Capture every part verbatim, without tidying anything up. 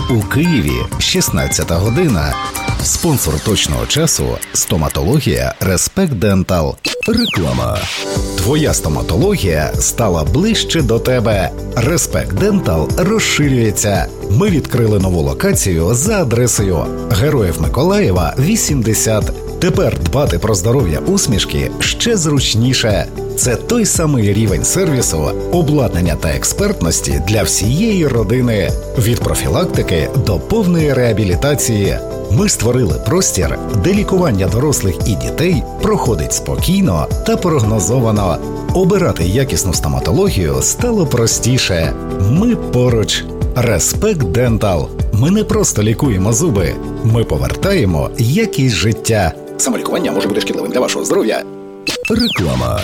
У Києві шістнадцята година. Спонсор точного часу – стоматологія Респект Дентал. Реклама. Твоя стоматологія стала ближче до тебе. Респект Дентал розширюється. Ми відкрили нову локацію за адресою Героїв Миколаєва, вісімдесят. Тепер дбати про здоров'я усмішки ще зручніше. Це той самий рівень сервісу, обладнання та експертності для всієї родини. Від профілактики до повної реабілітації. Ми створили простір, де лікування дорослих і дітей проходить спокійно та прогнозовано. Обирати якісну стоматологію стало простіше. Ми поруч. Респект Дентал. Ми не просто лікуємо зуби. Ми повертаємо якість життя. Самолікування може бути шкідливим для вашого здоров'я. Реклама.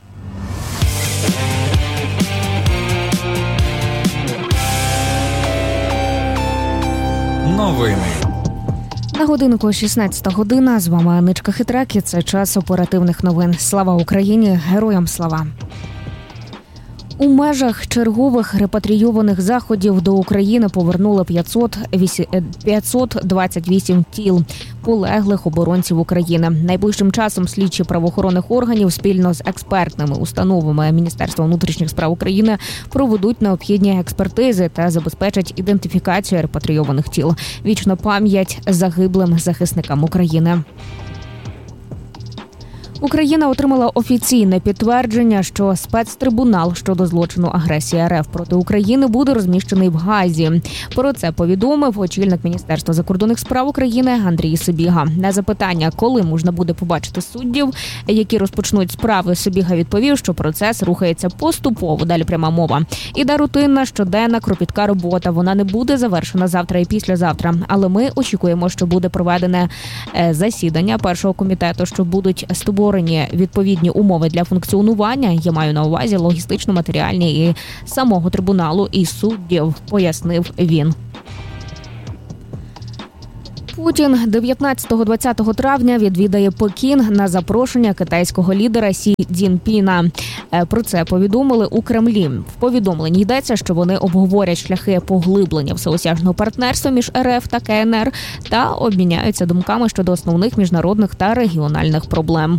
Новини. На годинку шістнадцята година. З вами Аничка Хитрак. І це час оперативних новин. Слава Україні! Героям слава! У межах чергових репатрійованих заходів до України повернули п'ятсот двадцять вісім тіл полеглих оборонців України. Найближчим часом слідчі правоохоронних органів спільно з експертними установами Міністерства внутрішніх справ України проведуть необхідні експертизи та забезпечать ідентифікацію репатрійованих тіл. Вічна пам'ять загиблим захисникам України. Україна отримала офіційне підтвердження, що спецтрибунал щодо злочину агресії РФ проти України буде розміщений в Гаазі. Про це повідомив очільник Міністерства закордонних справ України Андрій Сибіга. На запитання, коли можна буде побачити суддів, які розпочнуть справи, Сибіга відповів, що процес рухається поступово. Далі пряма мова. Іде рутинна, щоденна, кропітка робота. Вона не буде завершена завтра і післязавтра. Але ми очікуємо, що буде проведене засідання першого комітету, що будуть створені відповідні умови для функціонування, я маю на увазі логістично-матеріальні, і самого трибуналу, і суддів, пояснив він. Путін дев'ятнадцятого-двадцятого травня відвідає Пекін на запрошення китайського лідера Сі Цзіньпіна. Про це повідомили у Кремлі. В повідомленні йдеться, що вони обговорять шляхи поглиблення всеосяжного партнерства між РФ та КНР та обміняються думками щодо основних міжнародних та регіональних проблем.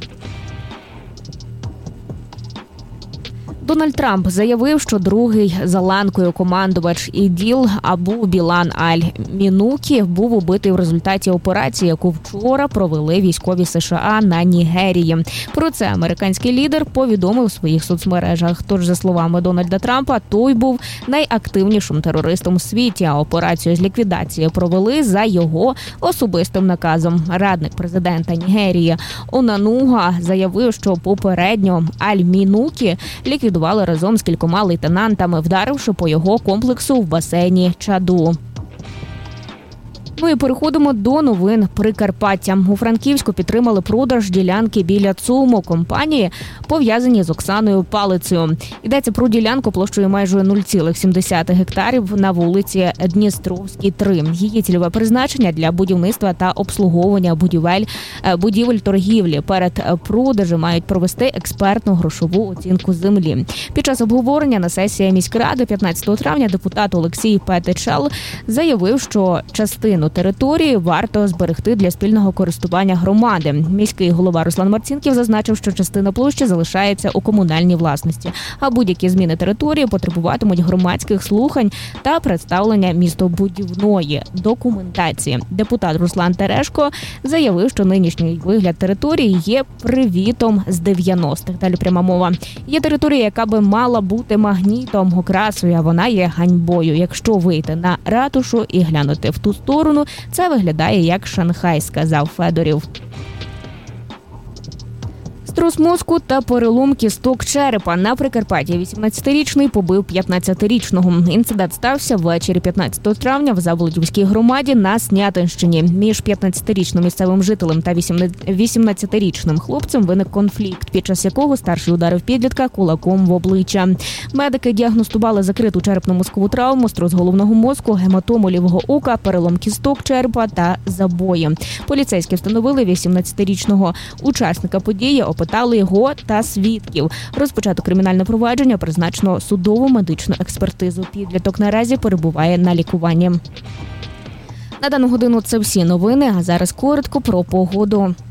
Дональд Трамп заявив, що другий за ланкою командувач ІДІЛ Абу Білан Аль-Мінукі був убитий в результаті операції, яку вчора провели військові США на Нігерії. Про це американський лідер повідомив у своїх соцмережах. Тож, за словами Дональда Трампа, той був найактивнішим терористом у світі, а операцію з ліквідації провели за його особистим наказом. Радник президента Нігерії Онануга заявив, що попередньо Аль-Мінукі ліквідували разом з кількома лейтенантами, вдаривши по його комплексу в басейні Чаду. Ну і переходимо до новин Прикарпаття. У Франківську підтримали продаж ділянки біля ЦУМу компанії, пов'язані з Оксаною Палицею. Йдеться про ділянку площею майже нуль цілих сім десятих гектарів на вулиці Дністровській, три. Її цільове призначення для будівництва та обслуговування будівель, будівель торгівлі. Перед продажем мають провести експертну грошову оцінку землі. Під час обговорення на сесії міськради п'ятнадцятого травня депутат Олексій Петичел заявив, що частину території варто зберегти для спільного користування громади. Міський голова Руслан Марцінків зазначив, що частина площі залишається у комунальній власності, а будь-які зміни території потребуватимуть громадських слухань та представлення містобудівної документації. Депутат Руслан Терешко заявив, що нинішній вигляд території є привітом з дев'яностих. Далі пряма мова. Є територія, яка би мала бути магнітом, окрасою, а вона є ганьбою. Якщо вийти на ратушу і глянути в ту сторону, це виглядає як Шанхай, сказав Федорів. Струс мозку та перелом кісток черепа. На Прикарпатті вісімнадцятирічний побив п'ятнадцятирічного. Інцидент стався ввечері п'ятнадцятого травня в Заволодівській громаді на Снятинщині. Між п'ятнадцятирічним місцевим жителем та вісімнадцятирічним хлопцем виник конфлікт, під час якого старший ударив підлітка кулаком в обличчя. Медики діагностували закриту черепно-мозкову травму, струс головного мозку, гематому лівого ока, перелом кісток черепа та забої. Поліцейські встановили вісімнадцятирічного учасника події, опитали його та свідків. Розпочато кримінальне провадження, призначено судово медичну експертизу. Підліток наразі перебуває на лікуванні. На дану годину це всі новини, а зараз коротко про погоду.